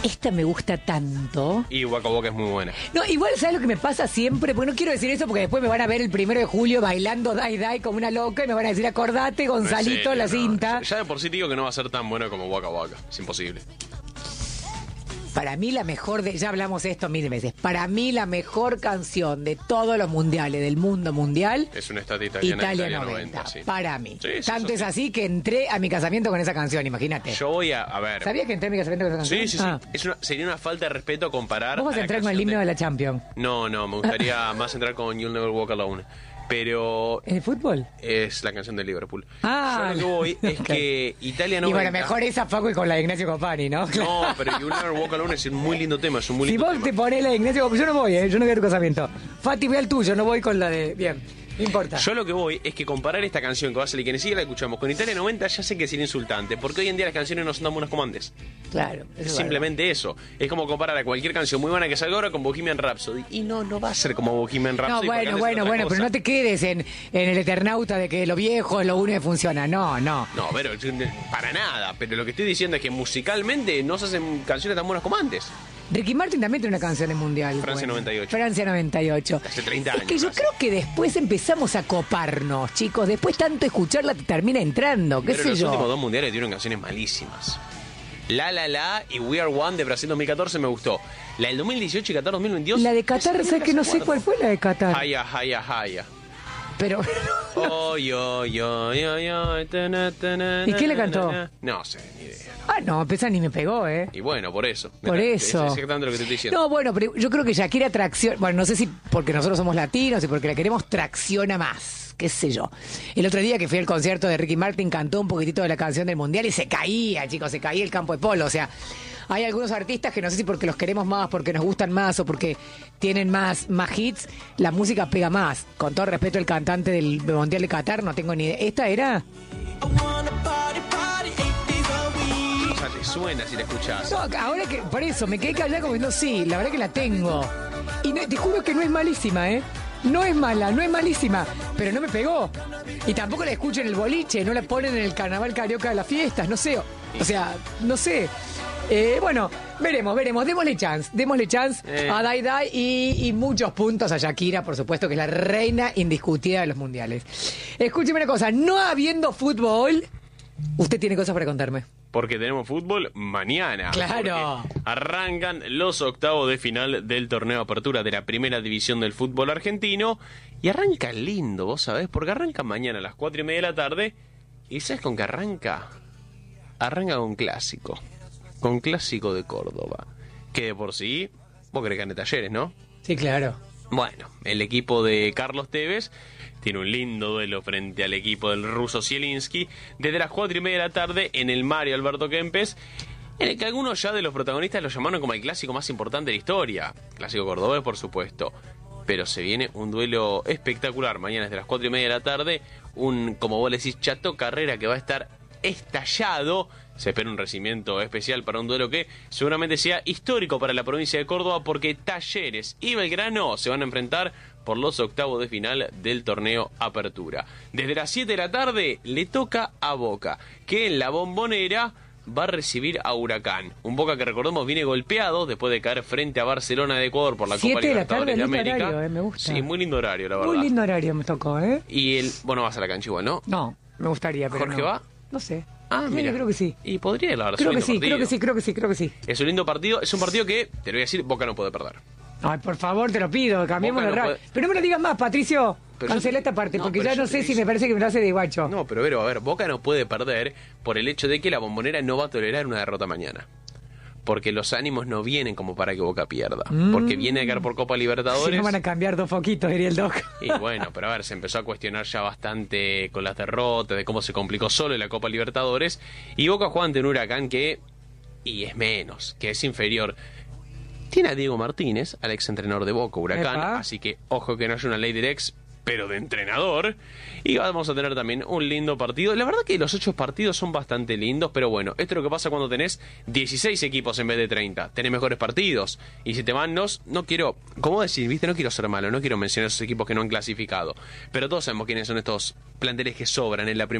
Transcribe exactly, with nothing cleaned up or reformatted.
esta me gusta tanto. Y Waka Waka es muy buena. No, igual, ¿sabes lo que me pasa siempre? Porque no quiero decir eso porque después me van a ver el primero de julio bailando Die Die como una loca y me van a decir, acordate, Gonzalito, No, en serio, la no. cinta. Ya de por sí te digo que no va a ser tan buena como Waka Waka. Es imposible. Para mí la mejor, de, ya hablamos esto mil veces, para mí la mejor canción de todos los mundiales, del mundo mundial, Es una estatua italiana. Italia Italia noventa, noventa, sí. para mí. Sí, sí, Tanto eso es sí. así que entré a mi casamiento con esa canción, imagínate. Yo voy a, a ver. ¿Sabías que entré a mi casamiento con esa canción? Sí, sí, sí. Ah. Es una, sería una falta de respeto comparar. Vos vas a la entrar con el canción himno de la Champions. No, no, me gustaría más entrar con You'll Never Walk Alone. Pero ¿En el fútbol? es la canción de Liverpool. Ah, Yo lo que voy es claro. que Italia no. Y bueno, mejor esa Facu y con la de Ignacio Copani, ¿no? No, pero You'll Never Walk Alone es un muy lindo tema, es un muy Si lindo vos tema. te pones la de Ignacio Copani, yo no voy, ¿eh? Yo no voy a tu casamiento. Fati, ve al tuyo, no voy con la de... Bien, no importa. Yo lo que voy es que comparar esta canción que va a salir, que ni siquiera la escuchamos, con Italia noventa ya sé que es insultante, porque hoy en día las canciones no son tan buenas como antes. Claro, eso Es es simplemente eso. Es como comparar a cualquier canción muy buena que salga ahora con Bohemian Rhapsody. Y no, no va a ser como Bohemian No, Rhapsody. porque bueno, antes bueno, era otra bueno, pero cosa. no te quedes en, en el eternauta de que lo viejo es lo único que funciona. No, no. No, pero para nada. Pero lo que estoy diciendo es que musicalmente no se hacen canciones tan buenas como antes. Ricky Martin también tiene una canción en mundial. Francia noventa y ocho. Francia noventa y ocho. Hace treinta Es años que yo casi. creo que después empezamos a coparnos, chicos. Después tanto escucharla te termina entrando, qué Pero sé los yo. últimos dos mundiales tuvieron canciones malísimas. La La La y We Are One de Brasil dos mil catorce me gustó. La del dos mil dieciocho y Qatar dos mil veintidós. La de Qatar, esa ¿sabes que no se sé acuerda. cuál fue la de Qatar? Haya, haya, haya. Pero... Oh, yo, yo, yo, yo, tana, tana, ¿Y quién le na, cantó? na, na. No sé, ni idea. Ah, no, esa ni me pegó, ¿eh? Y bueno, por eso. Por Mirá, eso. Es exactamente lo que te estoy diciendo. No, bueno, pero yo creo que Shakira tracciona... Bueno, no sé si porque nosotros somos latinos y porque la queremos tracciona más, qué sé yo. El otro día que fui al concierto de Ricky Martin cantó un poquitito de la canción del Mundial y se caía, chicos, se caía el campo de polo. O sea, hay algunos artistas que no sé si porque los queremos más, porque nos gustan más o porque tienen más, más hits, la música pega más. Con todo respeto, el cantante del Mundial de Qatar, no tengo ni idea. ¿Esta era? O sea, te suena si la escuchás. No, ahora que, por eso, me quedé callado como diciendo, sí, la verdad que la tengo. Y no- te juro que no es malísima, ¿eh? No es mala, no es malísima, pero no me pegó. Y tampoco la escucho en el boliche, no la ponen en el carnaval carioca de las fiestas, no sé. O sea, no sé. Eh, bueno, veremos, veremos. Démosle chance, démosle chance Eh. a Dai Dai y, y muchos puntos a Shakira, por supuesto, que es la reina indiscutida de los mundiales. Escúcheme una cosa, no habiendo fútbol, usted tiene cosas para contarme. Porque tenemos fútbol mañana. Claro. Porque arrancan los octavos de final del torneo de apertura de la primera división del fútbol argentino. Y arranca lindo, vos sabés, porque arranca mañana a las cuatro y media de la tarde. ¿Y sabes con qué arranca? Arranca con clásico. Con clásico de Córdoba. Que de por sí, vos querés que gane Talleres, ¿no? Sí, claro. Bueno, el equipo de Carlos Tevez tiene un lindo duelo frente al equipo del ruso Zielinski desde las cuatro y media de la tarde en el Mario Alberto Kempes, en el que algunos ya de los protagonistas lo llamaron como el clásico más importante de la historia. Clásico cordobés, por supuesto. Pero se viene un duelo espectacular mañana desde las cuatro y media de la tarde. Un, como vos le decís, Chato Carrera que va a estar estallado. Se espera un recibimiento especial para un duelo que seguramente sea histórico para la provincia de Córdoba, porque Talleres y Belgrano se van a enfrentar por los octavos de final del torneo Apertura. Desde las siete de la tarde le toca a Boca, que en la Bombonera va a recibir a Huracán. Un Boca que, recordemos, viene golpeado después de caer frente a Barcelona de Ecuador por la Copa Siete de la tarde, Libertadores de lindo América. horario, eh, me gusta. Sí, muy lindo horario, la verdad. Muy lindo horario me tocó, ¿eh? Y el, bueno, vas a la cancha igual, ¿no? No, me gustaría, pero ¿Jorge no. va? No sé. Ah, Sí, mira. yo creo que sí. Y podría, la verdad. Creo es un que sí, lindo creo que partido. sí, creo que sí, creo que sí. Es un lindo partido, es un partido que, te lo voy a decir, Boca no puede perder. Ay, por favor, te lo pido, cambiemos Boca de no radio. puede- Pero no me lo digas más, Patricio. Pero Cancela yo- esta parte, no, porque pero ya yo no te sé si dije- me parece que me lo hace de guacho. No, pero Vero, a ver, Boca no puede perder por el hecho de que la Bombonera no va a tolerar una derrota mañana. Porque los ánimos no vienen como para que Boca pierda. Mm. Porque viene a caer por Copa Si Libertadores. no van a cambiar dos foquitos, diría el doc. Y bueno, pero a ver, se empezó a cuestionar ya bastante con las derrotas, de cómo se complicó solo en la Copa Libertadores. Y Boca juega ante un Huracán que, y es menos, que es inferior. Tiene a Diego Martínez, al ex entrenador de Boca, Huracán, Epa. así que ojo que no haya una ley del ex, pero de entrenador. Y vamos a tener también un lindo partido. La verdad que los ocho partidos son bastante lindos, pero bueno, esto es lo que pasa cuando tenés dieciséis equipos en vez de treinta. Tenés mejores partidos. Y si te van los... No quiero... ¿Cómo decir? ¿Viste? No quiero ser malo, no quiero mencionar esos equipos que no han clasificado. Pero todos sabemos quiénes son estos planteles que sobran en la primera